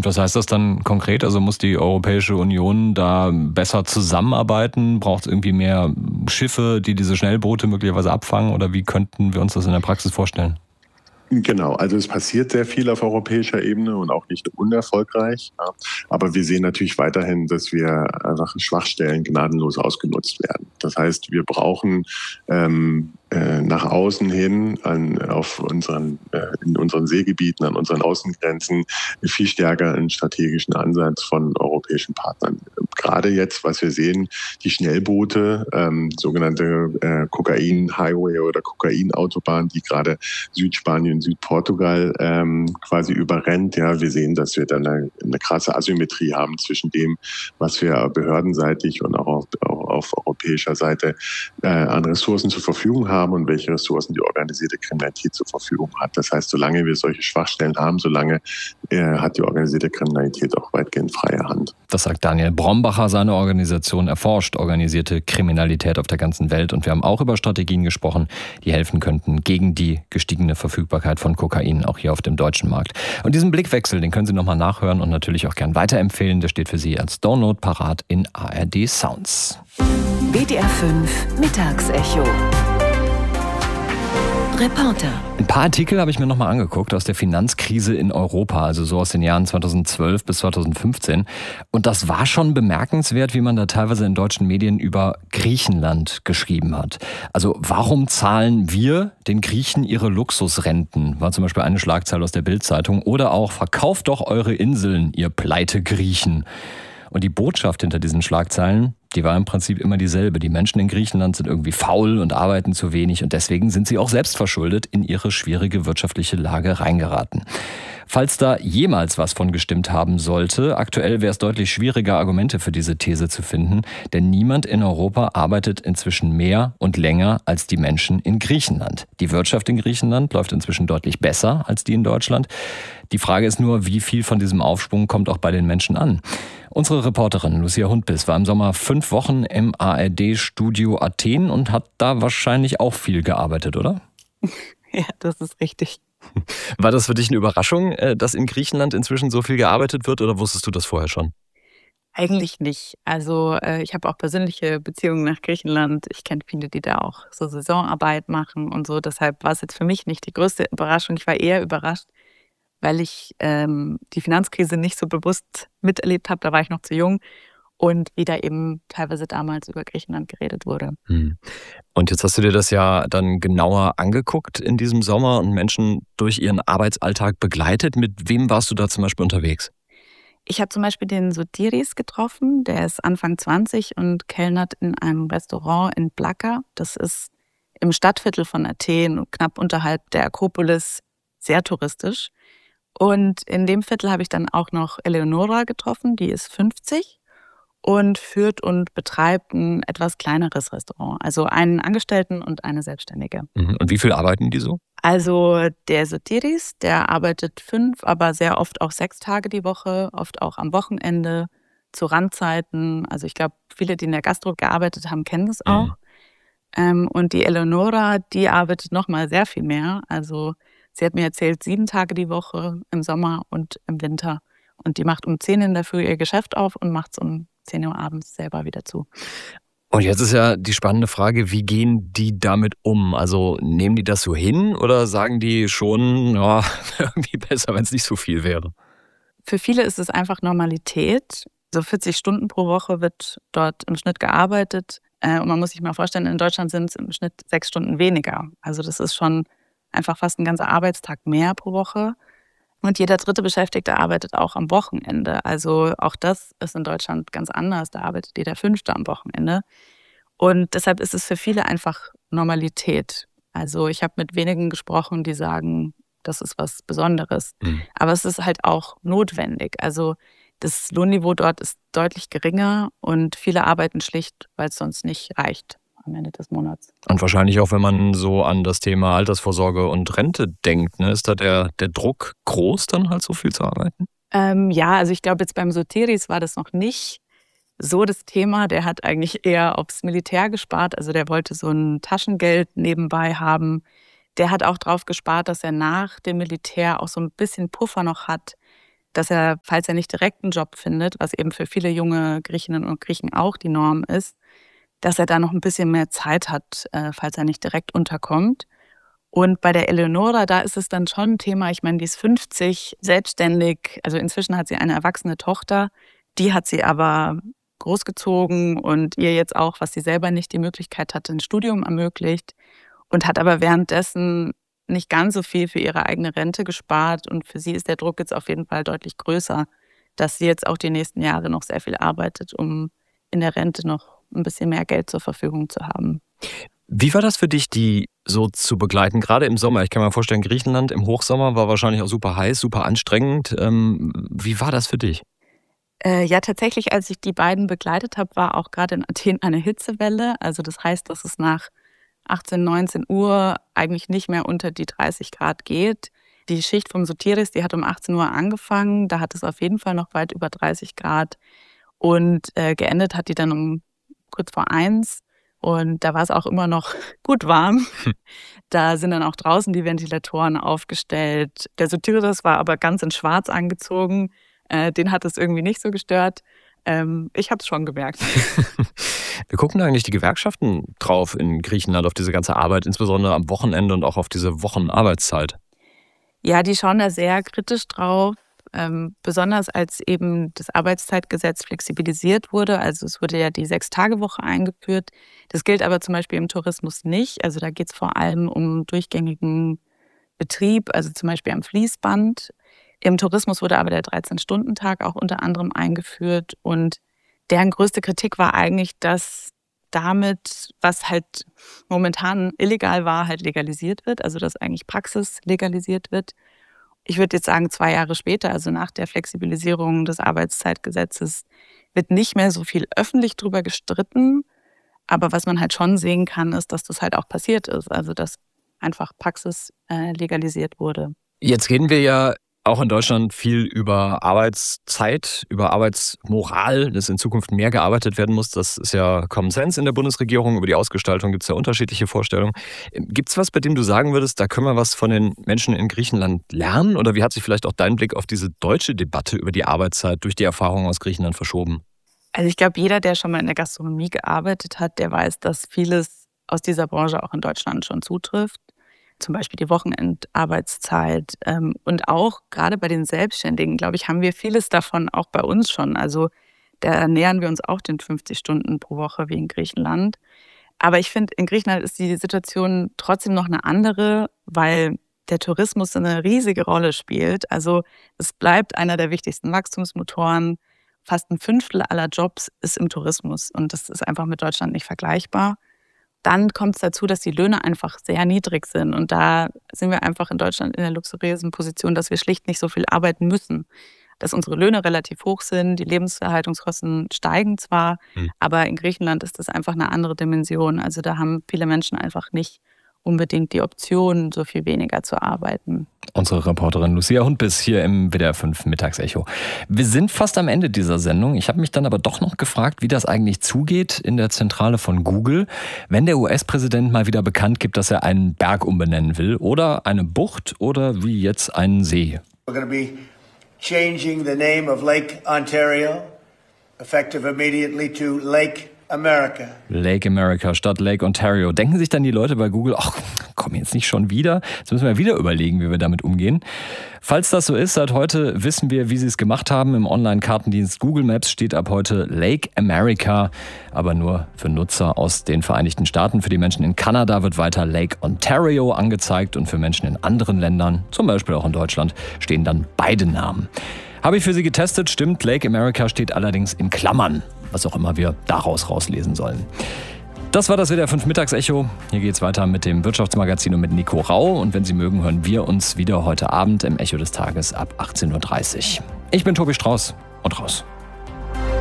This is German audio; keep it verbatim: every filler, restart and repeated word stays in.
Und was heißt das dann konkret? Also muss die Europäische Union da besser zusammenarbeiten? Braucht es irgendwie mehr Schiffe, die diese Schnellboote möglicherweise abfangen? Oder wie könnten wir uns das in der Praxis vorstellen? Genau, also es passiert sehr viel auf europäischer Ebene und auch nicht unerfolgreich. Ja. Aber wir sehen natürlich weiterhin, dass wir einfach Schwachstellen gnadenlos ausgenutzt werden. Das heißt, wir brauchen ähm, äh, nach außen hin an, auf unseren, äh, in unseren Seegebieten, an unseren Außengrenzen viel stärker einen strategischen Ansatz von europäischen Partnern. Gerade jetzt, was wir sehen, die Schnellboote, ähm, sogenannte äh, Kokain-Highway oder Kokain-Autobahn, die gerade Südspanien, Südportugal ähm, quasi überrennt. Ja, wir sehen, dass wir dann eine, eine krasse Asymmetrie haben zwischen dem, was wir behördenseitig und auch auf, auch auf europäischer Seite äh, an Ressourcen zur Verfügung haben und welche Ressourcen die organisierte Kriminalität zur Verfügung hat. Das heißt, solange wir solche Schwachstellen haben, solange äh, hat die organisierte Kriminalität auch weitgehend freie Hand. Das sagt Daniel Brombacher. Seine Organisation erforscht organisierte Kriminalität auf der ganzen Welt. Und wir haben auch über Strategien gesprochen, die helfen könnten gegen die gestiegene Verfügbarkeit von Kokain, auch hier auf dem deutschen Markt. Und diesen Blickwechsel, den können Sie nochmal nachhören und natürlich auch gern weiterempfehlen. Der steht für Sie als Download parat in A R D Sounds. B D R fünf Mittagsecho. Reporter. Ein paar Artikel habe ich mir nochmal angeguckt aus der Finanzkrise in Europa, also so aus den Jahren zweitausendzwölf bis zweitausendfünfzehn. Und das war schon bemerkenswert, wie man da teilweise in deutschen Medien über Griechenland geschrieben hat. Also warum zahlen wir den Griechen ihre Luxusrenten? War zum Beispiel eine Schlagzeile aus der Bild-Zeitung. Oder auch, verkauft doch eure Inseln, ihr Pleite-Griechen. Und die Botschaft hinter diesen Schlagzeilen, die war im Prinzip immer dieselbe. Die Menschen in Griechenland sind irgendwie faul und arbeiten zu wenig und deswegen sind sie auch selbst verschuldet in ihre schwierige wirtschaftliche Lage reingeraten. Falls da jemals was von gestimmt haben sollte, aktuell wäre es deutlich schwieriger, Argumente für diese These zu finden, denn niemand in Europa arbeitet inzwischen mehr und länger als die Menschen in Griechenland. Die Wirtschaft in Griechenland läuft inzwischen deutlich besser als die in Deutschland. Die Frage ist nur, wie viel von diesem Aufschwung kommt auch bei den Menschen an. Unsere Reporterin Lucia Hundbiss war im Sommer fünf Wochen im A R D-Studio Athen und hat da wahrscheinlich auch viel gearbeitet, oder? Ja, das ist richtig. War das für dich eine Überraschung, dass in Griechenland inzwischen so viel gearbeitet wird, oder wusstest du das vorher schon? Eigentlich nicht. Also ich habe auch persönliche Beziehungen nach Griechenland. Ich kenne viele, die da auch so Saisonarbeit machen und so. Deshalb war es jetzt für mich nicht die größte Überraschung. Ich war eher überrascht, weil ich ähm, die Finanzkrise nicht so bewusst miterlebt habe. Da war ich noch zu jung. Und wie da eben teilweise damals über Griechenland geredet wurde. Hm. Und jetzt hast du dir das ja dann genauer angeguckt in diesem Sommer und Menschen durch ihren Arbeitsalltag begleitet. Mit wem warst du da zum Beispiel unterwegs? Ich habe zum Beispiel den Sotiris getroffen. Der ist Anfang zwanzig und kellnert in einem Restaurant in Plaka. Das ist im Stadtviertel von Athen, knapp unterhalb der Akropolis, sehr touristisch. Und in dem Viertel habe ich dann auch noch Eleonora getroffen. Die ist fünfzig. Und führt und betreibt ein etwas kleineres Restaurant. Also einen Angestellten und eine Selbstständige. Und wie viel arbeiten die so? Also der Sotiris, der arbeitet fünf, aber sehr oft auch sechs Tage die Woche, oft auch am Wochenende, zu Randzeiten. Also ich glaube, viele, die in der Gastro gearbeitet haben, kennen das auch. Mhm. Ähm, und die Eleonora, die arbeitet noch mal sehr viel mehr. Also sie hat mir erzählt, sieben Tage die Woche im Sommer und im Winter. Und die macht um zehn in der Früh ihr Geschäft auf und macht es um zehn Uhr abends selber wieder zu. Und jetzt ist ja die spannende Frage, wie gehen die damit um? Also nehmen die das so hin oder sagen die schon, ja, irgendwie besser, wenn es nicht so viel wäre? Für viele ist es einfach Normalität. So vierzig Stunden pro Woche wird dort im Schnitt gearbeitet. Und man muss sich mal vorstellen, in Deutschland sind es im Schnitt sechs Stunden weniger. Also das ist schon einfach fast ein ganzer Arbeitstag mehr pro Woche. Und jeder dritte Beschäftigte arbeitet auch am Wochenende. Also auch das ist in Deutschland ganz anders. Da arbeitet jeder Fünfte am Wochenende. Und deshalb ist es für viele einfach Normalität. Also ich habe mit wenigen gesprochen, die sagen, das ist was Besonderes. Mhm. Aber es ist halt auch notwendig. Also das Lohnniveau dort ist deutlich geringer und viele arbeiten schlicht, weil es sonst nicht reicht am Ende des Monats. Und wahrscheinlich auch, wenn man so an das Thema Altersvorsorge und Rente denkt, ne, ist da der, der Druck groß, dann halt so viel zu arbeiten? Ähm, ja, also ich glaube, jetzt beim Sotiris war das noch nicht so das Thema. Der hat eigentlich eher aufs Militär gespart. Also der wollte so ein Taschengeld nebenbei haben. Der hat auch drauf gespart, dass er nach dem Militär auch so ein bisschen Puffer noch hat, dass er, falls er nicht direkt einen Job findet, was eben für viele junge Griechinnen und Griechen auch die Norm ist, dass er da noch ein bisschen mehr Zeit hat, falls er nicht direkt unterkommt. Und bei der Eleonora, da ist es dann schon ein Thema, ich meine, die ist fünfzig, selbstständig, also inzwischen hat sie eine erwachsene Tochter, die hat sie aber großgezogen und ihr jetzt auch, was sie selber nicht die Möglichkeit hatte, ein Studium ermöglicht und hat aber währenddessen nicht ganz so viel für ihre eigene Rente gespart und für sie ist der Druck jetzt auf jeden Fall deutlich größer, dass sie jetzt auch die nächsten Jahre noch sehr viel arbeitet, um in der Rente noch ein bisschen mehr Geld zur Verfügung zu haben. Wie war das für dich, die so zu begleiten, gerade im Sommer? Ich kann mir vorstellen, Griechenland im Hochsommer war wahrscheinlich auch super heiß, super anstrengend. Ähm, wie war das für dich? Äh, ja, tatsächlich, als ich die beiden begleitet habe, war auch gerade in Athen eine Hitzewelle. Also das heißt, dass es nach achtzehn, neunzehn Uhr eigentlich nicht mehr unter die dreißig Grad geht. Die Schicht vom Sotiris, die hat um achtzehn Uhr angefangen. Da hat es auf jeden Fall noch weit über dreißig Grad. Und äh, geendet hat die dann um kurz vor eins. Und da war es auch immer noch gut warm. Da sind dann auch draußen die Ventilatoren aufgestellt. Der Sotiris war aber ganz in Schwarz angezogen. Äh, den hat es irgendwie nicht so gestört. Ähm, ich habe es schon gemerkt. Wir gucken da eigentlich die Gewerkschaften drauf in Griechenland, auf diese ganze Arbeit, insbesondere am Wochenende und auch auf diese Wochenarbeitszeit. Ja, die schauen da sehr kritisch drauf. Ähm, besonders als eben das Arbeitszeitgesetz flexibilisiert wurde. Also es wurde ja die Sechs-Tage-Woche eingeführt. Das gilt aber zum Beispiel im Tourismus nicht. Also da geht es vor allem um durchgängigen Betrieb, also zum Beispiel am Fließband. Im Tourismus wurde aber der dreizehn-Stunden-Tag auch unter anderem eingeführt. Und deren größte Kritik war eigentlich, dass damit, was halt momentan illegal war, halt legalisiert wird. Also dass eigentlich Praxis legalisiert wird. Ich würde jetzt sagen, zwei Jahre später, also nach der Flexibilisierung des Arbeitszeitgesetzes, wird nicht mehr so viel öffentlich drüber gestritten. Aber was man halt schon sehen kann, ist, dass das halt auch passiert ist. Also dass einfach Praxis äh, legalisiert wurde. Jetzt reden wir ja auch in Deutschland viel über Arbeitszeit, über Arbeitsmoral, dass in Zukunft mehr gearbeitet werden muss. Das ist ja Common Sense in der Bundesregierung. Über die Ausgestaltung gibt es ja unterschiedliche Vorstellungen. Gibt es was, bei dem du sagen würdest, da können wir was von den Menschen in Griechenland lernen? Oder wie hat sich vielleicht auch dein Blick auf diese deutsche Debatte über die Arbeitszeit durch die Erfahrungen aus Griechenland verschoben? Also ich glaube, jeder, der schon mal in der Gastronomie gearbeitet hat, der weiß, dass vieles aus dieser Branche auch in Deutschland schon zutrifft. Zum Beispiel die Wochenendarbeitszeit. Und auch gerade bei den Selbstständigen, glaube ich, haben wir vieles davon auch bei uns schon. Also da nähern wir uns auch den fünfzig Stunden pro Woche wie in Griechenland. Aber ich finde, in Griechenland ist die Situation trotzdem noch eine andere, weil der Tourismus eine riesige Rolle spielt. Also es bleibt einer der wichtigsten Wachstumsmotoren. Fast ein Fünftel aller Jobs ist im Tourismus. Und das ist einfach mit Deutschland nicht vergleichbar. Dann kommt es dazu, dass die Löhne einfach sehr niedrig sind. Und da sind wir einfach in Deutschland in der luxuriösen Position, dass wir schlicht nicht so viel arbeiten müssen. Dass unsere Löhne relativ hoch sind, die Lebenserhaltungskosten steigen zwar, hm. aber in Griechenland ist das einfach eine andere Dimension. Also da haben viele Menschen einfach nicht unbedingt die Option, so viel weniger zu arbeiten. Unsere Reporterin Lucia Hundbiss hier im W D R fünf Mittagsecho. Wir sind fast am Ende dieser Sendung. Ich habe mich dann aber doch noch gefragt, wie das eigentlich zugeht in der Zentrale von Google, wenn der U S-Präsident mal wieder bekannt gibt, dass er einen Berg umbenennen will oder eine Bucht oder wie jetzt einen See. We're going to be changing the name of Lake Ontario, effective immediately to Lake America. Lake America statt Lake Ontario. Denken sich dann die Leute bei Google, ach komm, jetzt nicht schon wieder. Jetzt müssen wir wieder überlegen, wie wir damit umgehen. Falls das so ist, seit heute wissen wir, wie sie es gemacht haben. Im Online-Kartendienst Google Maps steht ab heute Lake America, aber nur für Nutzer aus den Vereinigten Staaten. Für die Menschen in Kanada wird weiter Lake Ontario angezeigt und für Menschen in anderen Ländern, zum Beispiel auch in Deutschland, stehen dann beide Namen. Habe ich für Sie getestet, stimmt, Lake America steht allerdings in Klammern, was auch immer wir daraus rauslesen sollen. Das war das W D R fünf Mittagsecho. Hier geht's weiter mit dem Wirtschaftsmagazin und mit Nico Rau. Und wenn Sie mögen, hören wir uns wieder heute Abend im Echo des Tages ab achtzehn Uhr dreißig. Ich bin Tobi Strauß und raus.